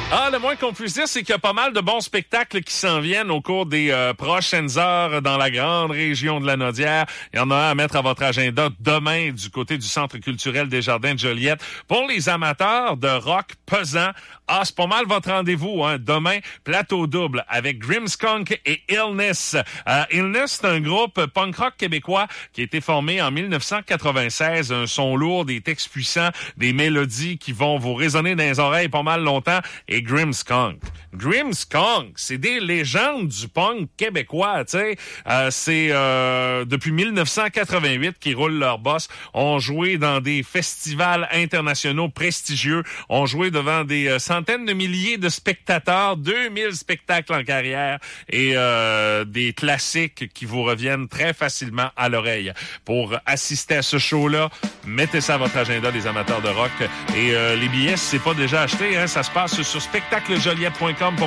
Ah, le moins qu'on puisse dire, c'est qu'il y a pas mal de bons spectacles qui s'en viennent au cours des prochaines heures dans la grande région de la Naudière. Il y en a un à mettre à votre agenda demain du côté du Centre culturel des Jardins de Joliette. Pour les amateurs de rock pesant, c'est pas mal votre rendez-vous. Demain, plateau double avec Grimmskunk et Illness. Illness, c'est un groupe punk rock québécois qui a été formé en 1996. Un son lourd, des textes puissants, des mélodies qui vont vous résonner dans les oreilles pas mal longtemps. Et Grimmskunk, c'est des légendes du punk québécois, tu sais. C'est depuis 1988 qu'ils roulent leur boss. Ont joué dans des festivals internationaux prestigieux. Ont joué devant des centaines de milliers de spectateurs, 2000 spectacles en carrière et des classiques qui vous reviennent très facilement à l'oreille. Pour assister à ce show-là, mettez ça à votre agenda, les amateurs de rock. Et les billets, si c'est pas déjà acheté, ça se passe sur spectaclejoliette.com pour